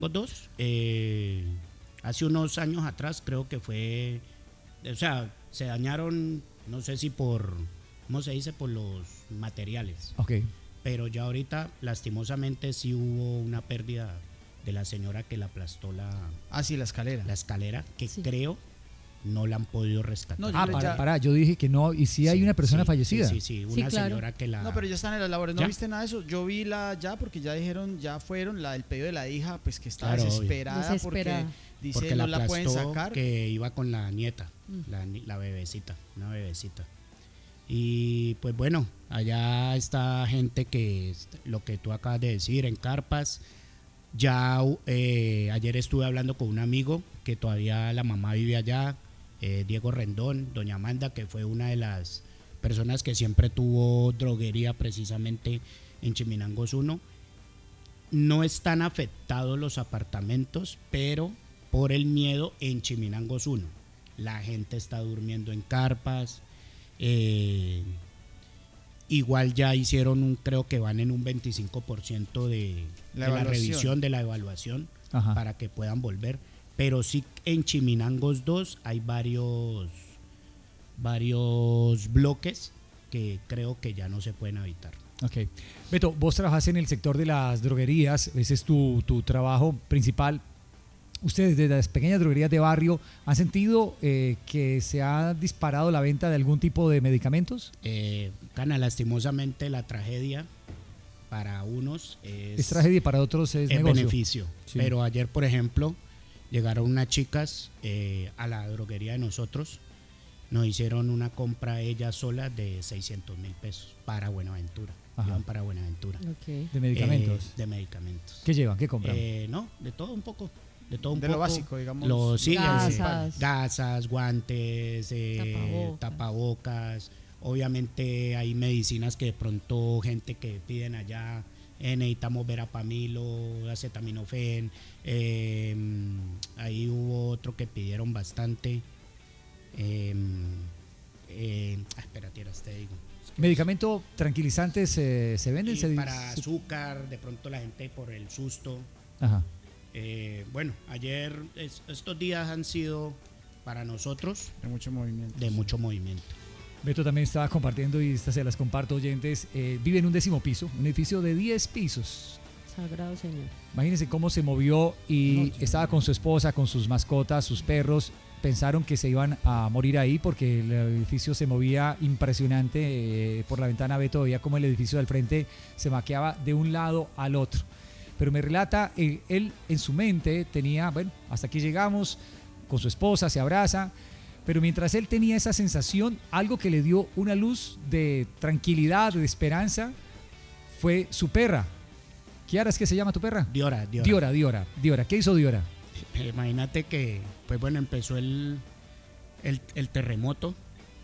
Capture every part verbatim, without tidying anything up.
Los dos, eh, hace unos años atrás creo que fue, o sea, se dañaron, no sé si por, ¿cómo se dice? Por los materiales. Ok. Pero ya ahorita, lastimosamente, sí hubo una pérdida de la señora que le aplastó la, Ah, sí, la escalera. la escalera, que Sí. creo no la han podido rescatar. No, yo Ah, le- para, ya- para, yo dije que no, y sí hay Sí, una persona sí, fallecida. Sí, sí, sí, Sí, una claro. señora que la... No, pero ya están en las labores. ¿No ¿Ya? viste nada de eso? Yo vi la ya porque ya dijeron, ya fueron, la el pedido de la hija, pues que está Claro, obvio. desesperada, Desesperada. porque dice porque no la la pueden aplastó sacar. que iba con la nieta, Mm. la, ni- la bebecita, una bebecita. Y pues bueno, allá está gente que, es lo que tú acabas de decir, en carpas. Ya eh, ayer estuve hablando con un amigo que todavía la mamá vive allá, eh, Diego Rendón, doña Amanda, que fue una de las personas que siempre tuvo droguería precisamente en Chiminangos uno. No están afectados los apartamentos, pero por el miedo en Chiminangos uno. La gente está durmiendo en carpas. eh, igual ya hicieron un, creo que van en un veinticinco por ciento de, La de la evaluación. revisión, de la evaluación, Ajá. para que puedan volver. Pero sí en Chiminangos dos hay varios, varios bloques que creo que ya no se pueden habitar. Ok. Beto, vos trabajás en el sector de las droguerías, ese es tu, tu trabajo principal. ¿Ustedes desde las pequeñas droguerías de barrio han sentido eh, que se ha disparado la venta de algún tipo de medicamentos? Eh, Cana, lastimosamente la tragedia para unos es, Es tragedia y para otros es es negocio. beneficio. Sí. Pero ayer, por ejemplo, llegaron unas chicas eh, a la droguería de nosotros, nos hicieron una compra ellas solas de seiscientos mil pesos para Buenaventura. Ajá. Iban para Buenaventura. Ok. De medicamentos. Eh, de medicamentos. ¿Qué llevan? ¿Qué compran? Eh, no, de todo un poco. De todo un De poco. lo básico, digamos. Lo, sí, Gasas. eh, gasas, guantes, eh, Tapabocas. tapabocas. Obviamente hay medicinas que de pronto gente que piden allá, eh, necesitamos verapamilo, acetaminofén. Eh, ahí hubo otro que pidieron bastante. Eh, eh, ah, espérate, ahora te digo. ¿Medicamento tranquilizantes eh, se venden? Y Se- para se- azúcar, de pronto la gente por el susto. Ajá. Eh, bueno, ayer, es- estos días han sido para nosotros De mucho movimiento. de mucho movimiento. Beto también estaba compartiendo y estas se las comparto, oyentes. Eh, vive en un décimo piso, un edificio de diez pisos. Sagrado Señor. Imagínense cómo se movió y No, estaba con su esposa, con sus mascotas, sus perros. Pensaron que se iban a morir ahí porque el edificio se movía impresionante. Eh, por la ventana Beto veía como el edificio del frente se maqueaba de un lado al otro. Pero me relata, eh, él en su mente tenía, bueno, hasta aquí llegamos, con su esposa, se abraza. Pero mientras él tenía esa sensación, algo que le dio una luz de tranquilidad, de esperanza, fue su perra. ¿Kiara es que se llama tu perra? Diora, Diora. Diora, Diora, Diora. ¿Qué hizo Diora? Eh, Imagínate que, pues bueno, empezó el, el, el terremoto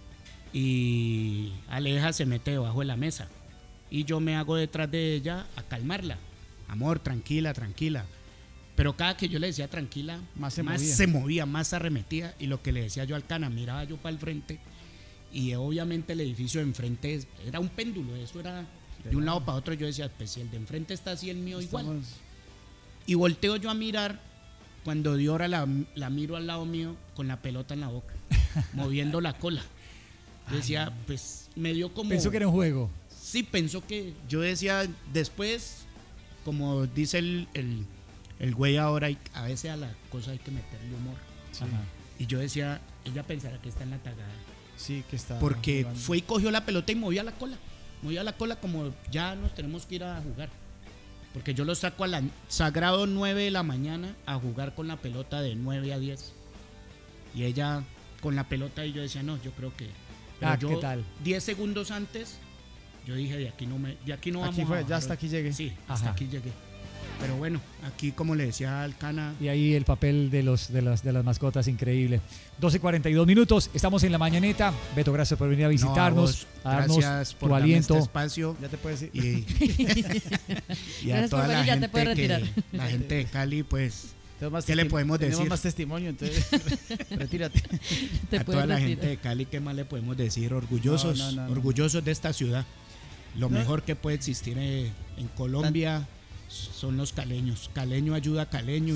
y Aleja se mete debajo de la mesa y yo me hago detrás de ella a calmarla. Amor, tranquila, tranquila. Pero cada que yo le decía tranquila, Más se más movía. se movía, más se arremetía. Y lo que le decía yo al Cana, miraba yo para el frente. Y obviamente el edificio de enfrente es- era un péndulo, eso era de un lado para otro. Yo decía, pues si el de enfrente está así, el mío igual. Estamos- Y volteo yo a mirar, cuando Diora la, la miro al lado mío con la pelota en la boca, moviendo la cola. Yo decía, pues me dio como... Pensó que era un juego. Sí, pensó que... Yo decía, después, como dice el, el, el güey ahora, hay- a veces a la cosa hay que meterle humor. Ajá. Y yo decía, ella pensará que está en la tagada. Sí, que está. Porque jugando. fue y cogió la pelota y movía la cola. Movía la cola como ya nos tenemos que ir a jugar. Porque yo lo saco a la sagrado nueve de la mañana a jugar con la pelota de nueve a diez. Y ella con la pelota y yo decía, no, yo creo que... Pero Ah, yo, ¿qué tal? diez segundos antes, yo dije, de aquí no, me, de aquí no vamos Aquí fue, a ya bajar hasta hoy". aquí llegué. Sí, hasta Ajá. aquí llegué. Pero bueno, aquí como le decía al Cana, Y ahí el papel de, los, de, las, de las mascotas, increíble. doce cuarenta y dos minutos, estamos en la mañaneta. Beto, gracias por venir a no, a visitarnos, vos, a darnos gracias por tu darme aliento. este espacio. Ya te puedes ir. Y, y a Gracias toda por la venir, ya te gente puedes que, retirar. la gente de Cali, pues Tenemos más ¿qué le testi- podemos Tenemos decir? más testimonio, entonces retírate. Te a puedes toda la retirar. gente de Cali, ¿qué más le podemos decir? Orgullosos, No, no, no, no. orgullosos de esta ciudad. Lo No. mejor que puede existir eh, en Colombia son los caleños. Caleño ayuda a caleño